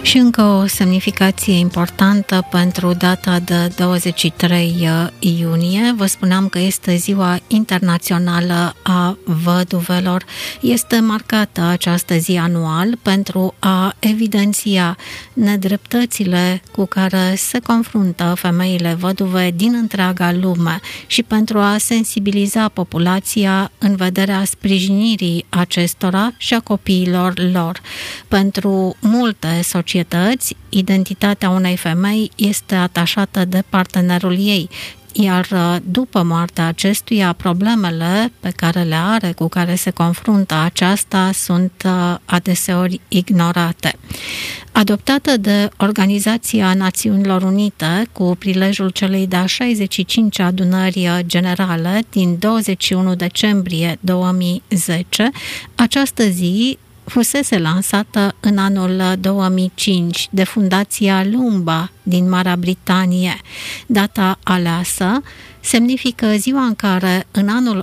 Și încă o semnificație importantă pentru data de 23 iunie. Vă spuneam că este Ziua Internațională a Văduvelor. Este marcată această zi anual pentru a evidenția nedreptățile cu care se confruntă femeile văduve din întreaga lume și pentru a sensibiliza populația în vederea sprijinirii acestora și a copiilor lor. Pentru multe societăți, identitatea unei femei este atașată de partenerul ei, iar după moartea acestuia, problemele pe care le are, cu care se confruntă aceasta, sunt adeseori ignorate. Adoptată de Organizația Națiunilor Unite cu prilejul celei de-a 65-a adunări generale din 21 decembrie 2010, această zi fusese lansată în anul 2005 de Fundația Lumba din Marea Britanie. Data aleasă semnifică ziua în care, în anul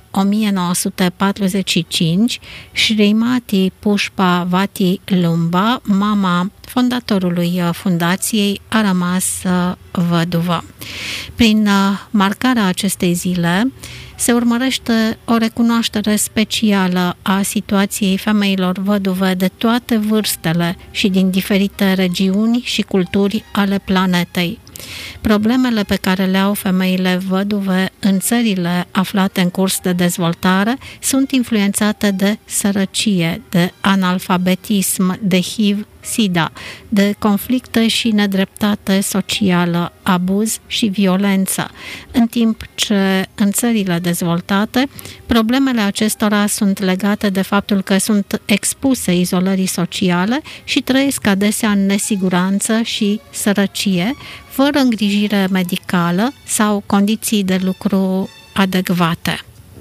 1945, Shrimati Pushpavati Lumba, mama fondatorului fundației, a rămas văduvă. Prin marcarea acestei zile, se urmărește o recunoaștere specială a situației femeilor văduve de toate vârstele și din diferite regiuni și culturi ale planetei. Problemele pe care le au femeile văduve în țările aflate în curs de dezvoltare sunt influențate de sărăcie, de analfabetism, de HIV-SIDA, de conflicte și nedreptate socială, abuz și violență, în timp ce în țările dezvoltate problemele acestora sunt legate de faptul că sunt expuse izolării sociale și trăiesc adesea în nesiguranță și sărăcie, fără îngrijire medicală sau condiții de lucru adecvate.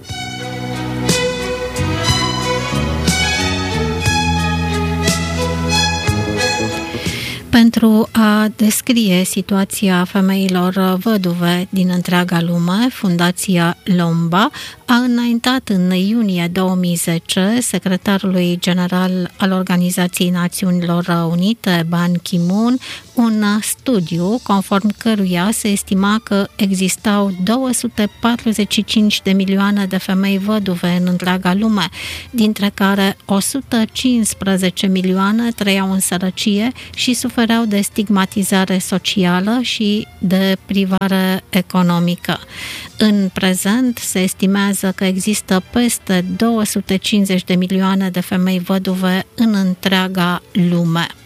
Pentru a descrie situația femeilor văduve din întreaga lume, Fundația Lumba a înaintat în iunie 2010 secretarului general al Organizației Națiunilor Unite, Ban Ki-moon, un studiu conform căruia se estima că existau 245 de milioane de femei văduve în întreaga lume, dintre care 115 milioane trăiau în sărăcie și sufereau de stigmatizare socială și de privare economică. În prezent se estimează că există peste 250 de milioane de femei văduve în întreaga lume.